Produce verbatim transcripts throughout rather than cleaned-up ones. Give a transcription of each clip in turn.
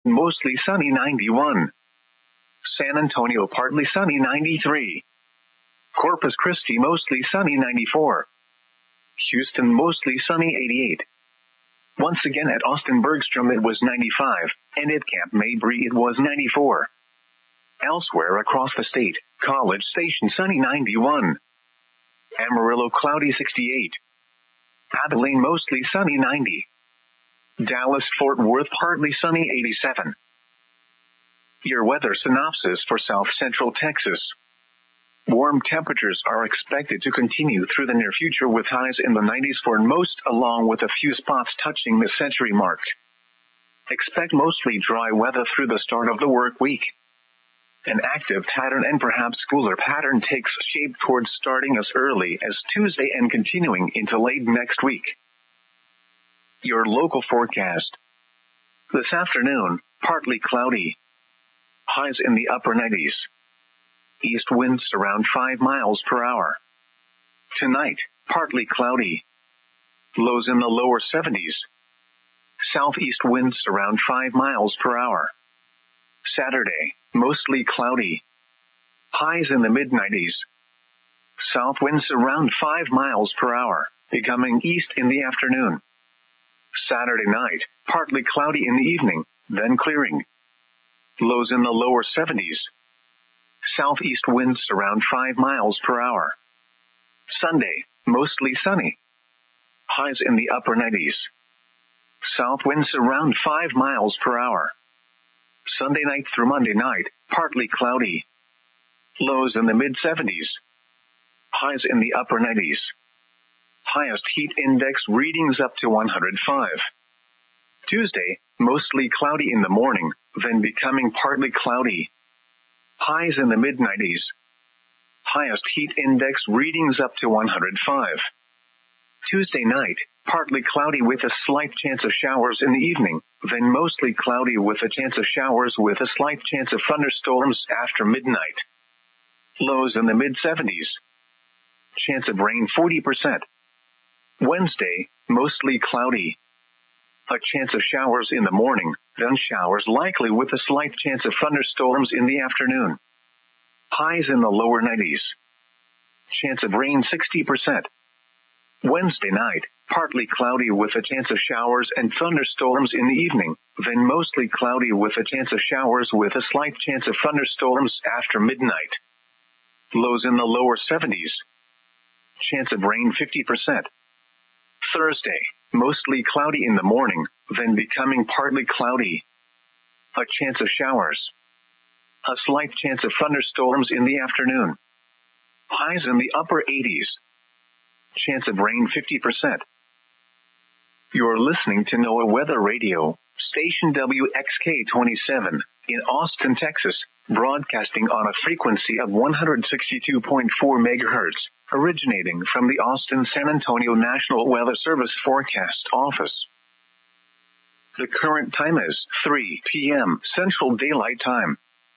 Houston, mostly sunny ninety-one. San Antonio, partly sunny ninety-three. Corpus Christi, mostly sunny ninety-four. Houston, mostly sunny eighty-eight. Once again at Austin Bergstrom it was ninety-five, and at Camp Mabry it was ninety-four. Elsewhere across the state, College Station sunny ninety-one. Amarillo cloudy sixty-eight. Abilene mostly sunny ninety. Dallas Fort Worth partly sunny eighty-seven. Your weather synopsis for South Central Texas. Warm temperatures are expected to continue through the near future with highs in the nineties for most, along with a few spots touching the century mark. Expect mostly dry weather through the start of the work week. An active pattern and perhaps cooler pattern takes shape towards starting as early as Tuesday and continuing into late next week. Your local forecast. This afternoon, partly cloudy. Highs in the upper nineties. East winds around five miles per hour. Tonight, partly cloudy. Lows in the lower seventies. Southeast winds around five miles per hour. Saturday, mostly cloudy. Highs in the mid nineties. South winds around five miles per hour, becoming east in the afternoon. Saturday night, partly cloudy in the evening, then clearing. Lows in the lower seventies. Southeast winds around five miles per hour. Sunday, mostly sunny. Highs in the upper nineties. South winds around five miles per hour. Sunday night through Monday night, partly cloudy. Lows in the mid seventies. Highs in the upper nineties. Highest heat index readings up to one hundred five. Tuesday, mostly cloudy in the morning, then becoming partly cloudy. Highs in the mid nineties. Highest heat index readings up to one hundred five. Tuesday night, partly cloudy with a slight chance of showers in the evening, then mostly cloudy with a chance of showers with a slight chance of thunderstorms after midnight. Lows in the mid seventies. Chance of rain forty percent. Wednesday, mostly cloudy. A chance of showers in the morning, then showers likely with a slight chance of thunderstorms in the afternoon. Highs in the lower nineties. Chance of rain sixty percent. Wednesday night, partly cloudy with a chance of showers and thunderstorms in the evening, then mostly cloudy with a chance of showers with a slight chance of thunderstorms after midnight. Lows in the lower seventies. Chance of rain fifty percent. Thursday, mostly cloudy in the morning, then becoming partly cloudy. A chance of showers. A slight chance of thunderstorms in the afternoon. Highs in the upper eighties. Chance of rain fifty percent. You're listening to NOAA Weather Radio, station W X K twenty-seven, in Austin, Texas, broadcasting on a frequency of one hundred sixty-two point four megahertz, originating from the Austin-San Antonio National Weather Service Forecast Office. The current time is three p.m. Central Daylight Time.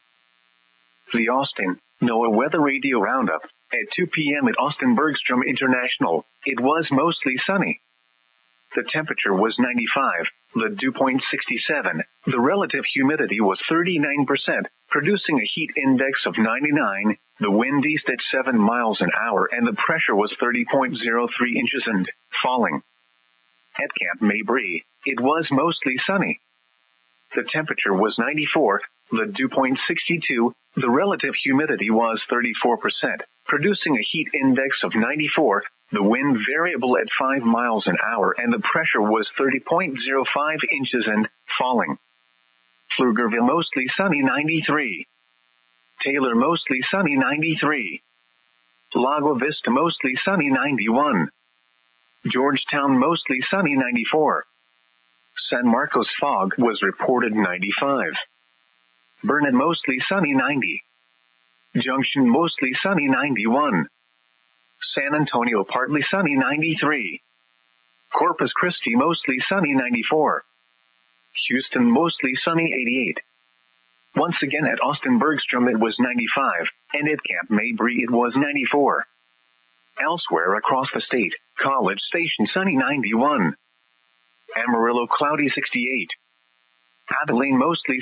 The Austin NOAA Weather Radio Roundup. At two p.m. at Austin Bergstrom International, it was mostly sunny. The temperature was ninety-five, the dew point sixty-seven, the relative humidity was thirty-nine percent, producing a heat index of ninety-nine, the wind east at seven miles an hour, and the pressure was thirty point zero three inches and falling. At Camp Mabry, it was mostly sunny. The temperature was ninety-four, the dew point sixty-two, the relative humidity was thirty-four percent, producing a heat index of ninety-four, the wind variable at five miles an hour, and the pressure was thirty point zero five inches and falling. Pflugerville mostly sunny ninety-three. Taylor mostly sunny ninety-three. Lago Vista mostly sunny ninety-one. Georgetown mostly sunny ninety-four. San Marcos fog was reported ninety-five. Burnett mostly sunny ninety. Junction mostly sunny ninety-one. San Antonio partly sunny ninety-three. Corpus Christi mostly sunny ninety-four. Houston mostly sunny eighty-eight. Once again at Austin Bergstrom it was ninety-five, and at Camp Mabry it was ninety-four. Elsewhere across the state, College Station sunny ninety-one. Amarillo cloudy sixty-eight. Abilene mostly